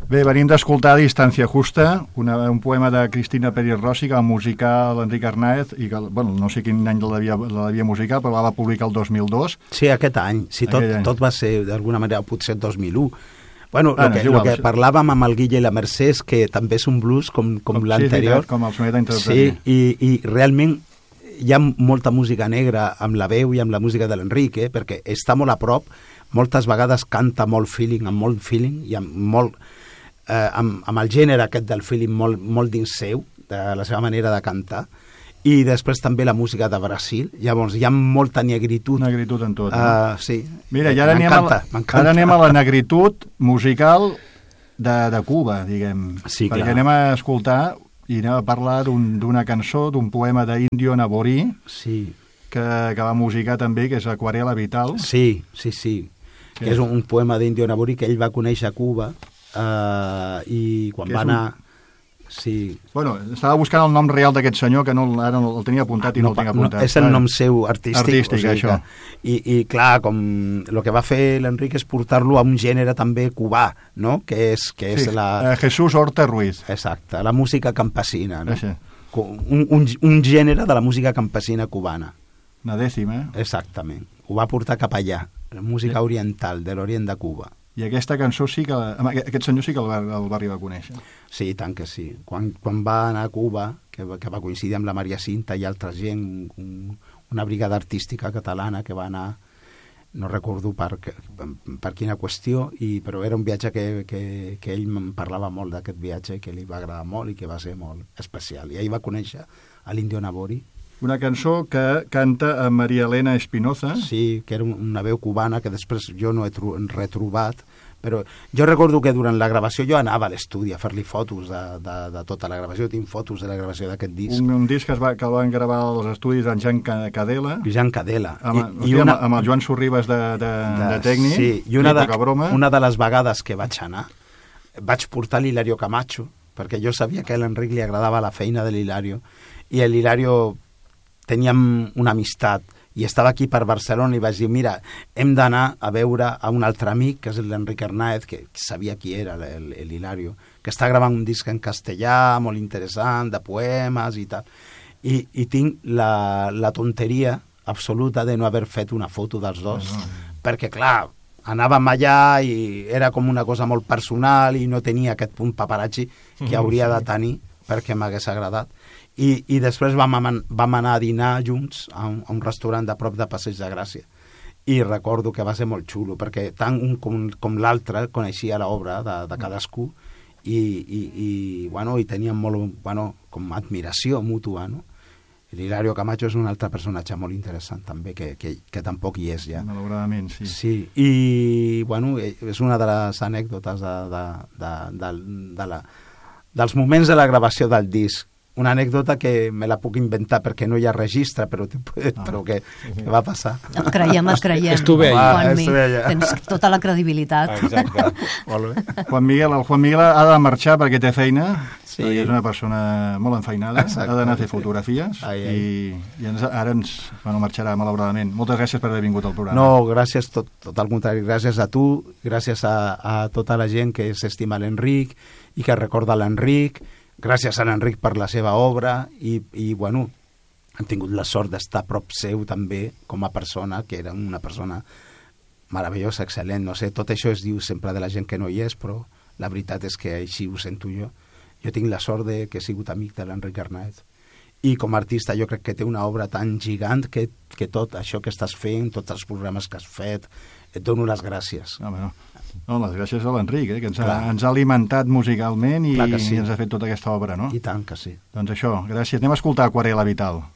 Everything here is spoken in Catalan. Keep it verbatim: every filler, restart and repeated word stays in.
Bé, venim d'escoltar Distància Justa, una, un poema de Cristina Pérez Rossi que va musicar l'Enric Arnaez i que, bueno, no sé quin any la devia, la devia musicar, però la va publicar el dos mil dos. Sí, aquest any. Si tot, any. tot va ser, d'alguna manera, potser el dos mil u. Bueno, Ah, el que, és igual. lo que parlàvem amb el Guille i la Mercè és que també és un blues com, com, com l'anterior. Sí, com el Soneta Interpreter. Sí, i, i realment hi ha molta música negra amb la veu i amb la música de l'Enric, eh? Perquè està molt a prop, moltes vegades canta molt feeling, amb molt feeling i amb molt... Eh, amb, amb el gènere aquest del feeling molt, molt dins seu, de la seva manera de cantar, i després també la música de Brasil. Llavors hi ha molta negritud. Negritud en tot. Uh, No? sí. Mira, i ara anem, a, m'encanta. ara anem a la negritud musical de, de Cuba, diguem. Sí, perquè clar. anem a escoltar i anem a parlar d'una un, cançó, d'un poema d'Indio Naborí, Sí. que, que va musicar també, que és Aquarela Vital. Sí, sí, sí. Què Que és un, un poema d'Indio Naborí que ell va conèixer a Cuba uh, i quan Que va és un- anar... Sí. Bueno, estava buscant el nom real d'aquest senyor, que no, ara no el tenia apuntat i no, no, el tinc no, apuntat. és el Clar. nom seu artístic. Artístic, o sigui això. Que, i, I clar, com el que va fer l'Enric és portar-lo a un gènere també cubà, no? Que és, que és Sí, la... eh, Jesús Horta Ruiz. Exacte, la música campesina, no? Això. Un, un, un gènere de la música campesina cubana. Una dècima. Exactament. Ho va portar cap allà, la música oriental, de l'orient de Cuba. I aquesta cançó sí que... Aquest senyor sí que el va, el va arribar a conèixer. Sí, tant que sí. Quan, quan va anar a Cuba, que, va- que va coincidir amb la Maria Cinta i altra gent, un, una brigada artística catalana que va anar, no recordo per, que- per quina qüestió, i, però era un viatge que, que, que ell em parlava molt d'aquest viatge, que li va agradar molt i que va ser molt especial. I ahir va conèixer a l'Indio Naborí, Una cançó que canta a Maria Elena Espinoza. sí, que era un- una veu cubana que després jo no he tro- retrobat, però jo recordo que durant la gravació jo anava a l'estudi a fer-li fotos de, de, de tota la gravació, tinc fotos de la gravació d'aquest disc. Un, un disc que, es va, que el van gravar als estudis d'en Jan Ca- Cadela, Jean Cadela. amb, I, una, amb el Joan Sorribes de, de, de, de tècnic, Sí, i una ni de, poca broma. una de les vegades que vaig anar vaig portar l'Hilario Camacho, perquè jo sabia que a l'Enric li agradava la feina de l'Hilario, i l'Hilario teníem una amistat, i estava aquí per Barcelona i vaig dir, mira, hem d'anar a veure a un altre amic, que és l'Enric Arnaez, que sabia qui era l'Hilario, que està gravant un disc en castellà, molt interessant, de poemes i tal. I, i tinc la, la tonteria absoluta de no haver fet una foto dels dos, No, perquè, clar, anàvem allà i era com una cosa molt personal i no tenia aquest punt paparazzi que hauria de tenir perquè m'hagués agradat. I, i després vam, aman- vam anar a dinar junts a un, a un restaurant de prop de Passeig de Gràcia. I recordo que va ser molt xulo, perquè tant un com, com l'altre coneixia l'obra de, de cadascú i, i, i, bueno, i teníem molt, bueno, com admiració mútua, no? L'Hilario Camacho és un altre personatge molt interessant també, que, que, que tampoc hi és ja. Malauradament, sí. Sí, i bueno, és una de les anècdotes de, de, de, de, de la, dels moments de la gravació del disc. Una anècdota que me la puc inventar perquè no hi ha registre, però, però que, que va passar. Et creiem, et creiem. Estuve allà. Juanmi. Estuve allà. Tens tota la credibilitat. Exacte. Molt bé. Juan Miguel, el Juan Miguel ha de marxar perquè té feina, Sí. perquè és una persona molt enfeinada, Exacte. ha d'anar a fer fotografies Ai, ai. i, i ens, ara ens bueno, marxarà, malauradament. Moltes gràcies per haver vingut al programa. No, gràcies, tot, tot al contrari, gràcies a tu, gràcies a, a tota la gent que s'estima l'Enric i que recorda l'Enric, gràcies a l'Enric per la seva obra i, i bueno, hem tingut la sort d'estar a prop seu també com a persona, que era una persona meravellosa, excel·lent, no sé, tot això es diu sempre de la gent que no hi és, però la veritat és que així ho sento jo. Jo tinc la sort de que he sigut amic de l'Enric Arnaez. I com a artista jo crec que té una obra tan gigant que, que tot això que estàs fent, tots els programes que has fet, et dono les gràcies. No, no. no les gràcies a l'Enric, eh, que ens ha, Clar. ens ha alimentat musicalment i, Clar que sí. i ens ha fet tota aquesta obra, no? I tant que sí. Doncs això, gràcies. Anem a escoltar Aquarela Vital.